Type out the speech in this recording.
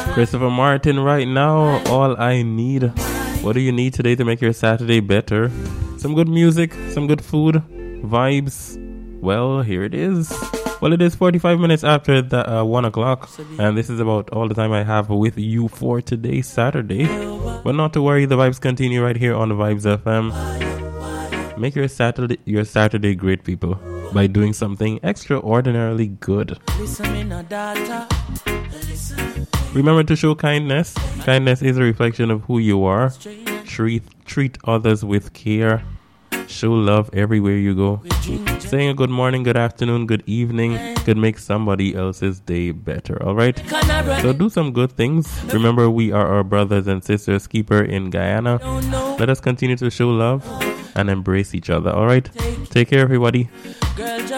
Christopher Martin right now, All I Need. What do you need today to make your Saturday better? Some good music, some good food, vibes. Well, here it is. Well, it is 45 minutes after the 1 o'clock, and this is about all the time I have with you for today, Saturday. But not to worry, the vibes continue right here on the Vibes FM. Make your Saturday great, people, by doing something extraordinarily good. Remember to show kindness. Kindness is a reflection of who you are. Treat others with care. Show love everywhere you go. Saying a good morning, good afternoon, good evening could make somebody else's day better, alright? So do some good things. Remember, we are our brothers and sisters keeper in Guyana. Let us continue to show love and embrace each other, alright? Take care, everybody.